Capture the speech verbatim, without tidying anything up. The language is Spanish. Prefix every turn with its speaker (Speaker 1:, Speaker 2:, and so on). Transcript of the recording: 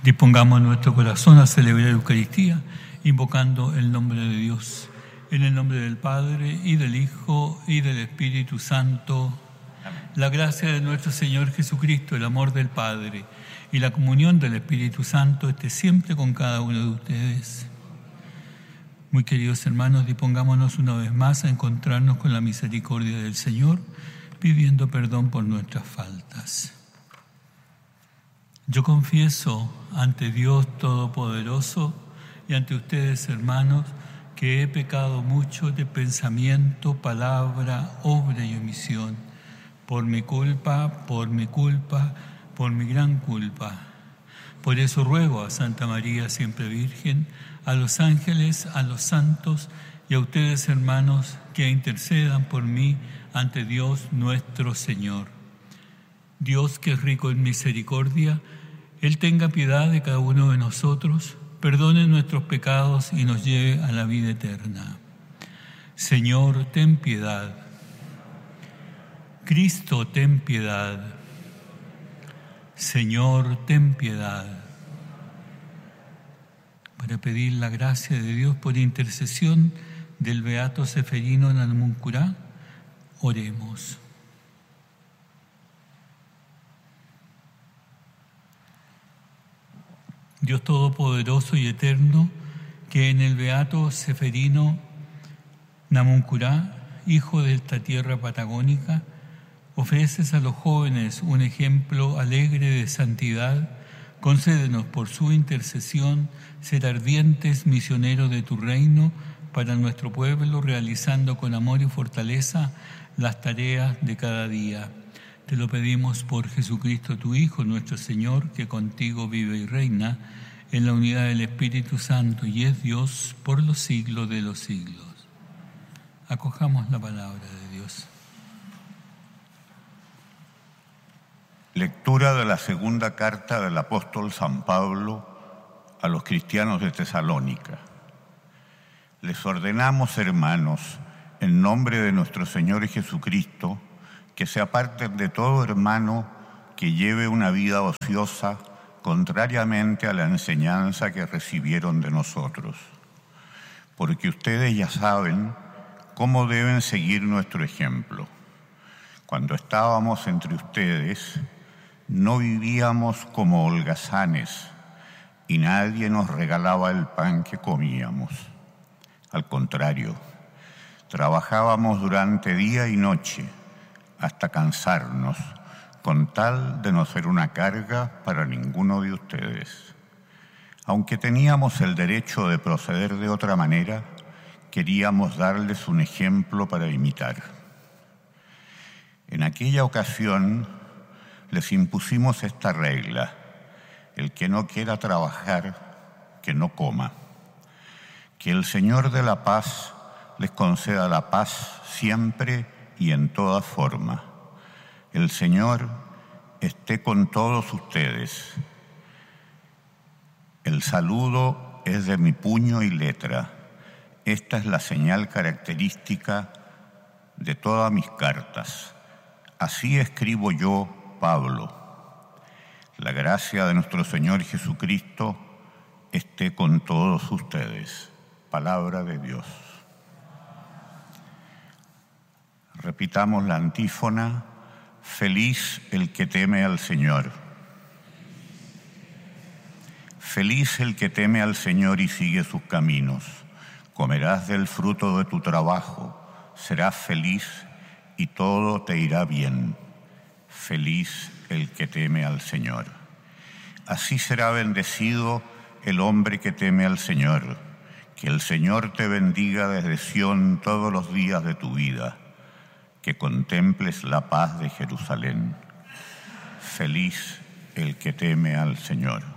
Speaker 1: Dispongamos nuestro corazón a celebrar la Eucaristía, invocando el nombre de Dios. En el nombre del Padre, y del Hijo, y del Espíritu Santo. Amén. La gracia de nuestro Señor Jesucristo, el amor del Padre y la comunión del Espíritu Santo esté siempre con cada uno de ustedes. Muy queridos hermanos, dispongámonos una vez más a encontrarnos con la misericordia del Señor, pidiendo perdón por nuestras faltas. Yo confieso ante Dios Todopoderoso y ante ustedes, hermanos, que he pecado mucho de pensamiento, palabra, obra y omisión, por mi culpa, por mi culpa, por mi gran culpa. Por eso ruego a Santa María, siempre Virgen, a los ángeles, a los santos y a ustedes, hermanos, que intercedan por mí ante Dios nuestro Señor. Dios, que es rico en misericordia, Él tenga piedad de cada uno de nosotros, perdone nuestros pecados y nos lleve a la vida eterna. Señor, ten piedad. Cristo, ten piedad. Señor, ten piedad. Para pedir la gracia de Dios por intercesión del beato Ceferino Namuncurá, oremos. Dios Todopoderoso y Eterno, que en el beato Ceferino Namuncurá, hijo de esta tierra patagónica, ofreces a los jóvenes un ejemplo alegre de santidad, concédenos por su intercesión ser ardientes misioneros de tu reino para nuestro pueblo, realizando con amor y fortaleza las tareas de cada día. Te lo pedimos por Jesucristo, tu Hijo, nuestro Señor, que contigo vive y reina en la unidad del Espíritu Santo y es Dios por los siglos de los siglos. Acojamos la palabra de Dios.
Speaker 2: Lectura de la segunda carta del apóstol San Pablo a los cristianos de Tesalónica. Les ordenamos, hermanos, en nombre de nuestro Señor Jesucristo, que se aparten de todo hermano que lleve una vida ociosa, contrariamente a la enseñanza que recibieron de nosotros. Porque ustedes ya saben cómo deben seguir nuestro ejemplo. Cuando estábamos entre ustedes, no vivíamos como holgazanes y nadie nos regalaba el pan que comíamos. Al contrario, trabajábamos durante día y noche hasta cansarnos, con tal de no ser una carga para ninguno de ustedes. Aunque teníamos el derecho de proceder de otra manera, queríamos darles un ejemplo para imitar. En aquella ocasión les impusimos esta regla: el que no quiera trabajar, que no coma. Que el Señor de la paz les conceda la paz siempre y en toda forma. El Señor esté con todos ustedes. El saludo es de mi puño y letra. Esta es la señal característica de todas mis cartas. Así escribo yo, Pablo. La gracia de nuestro Señor Jesucristo esté con todos ustedes. Palabra de Dios. Repitamos la antífona: feliz el que teme al Señor. Feliz el que teme al Señor y sigue sus caminos. Comerás del fruto de tu trabajo, serás feliz y todo te irá bien. Feliz el que teme al Señor. Así será bendecido el hombre que teme al Señor. Que el Señor te bendiga desde Sión todos los días de tu vida. Que contemples la paz de Jerusalén. Feliz el que teme al Señor.